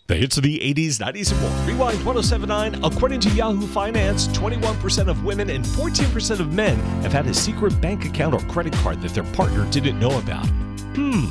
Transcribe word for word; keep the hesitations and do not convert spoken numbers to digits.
The hits of the eighties, nineties, and more. Rewind ten seventy-nine. According to Yahoo Finance, twenty-one percent of women and fourteen percent of men have had a secret bank account or credit card that their partner didn't know about. Hmm.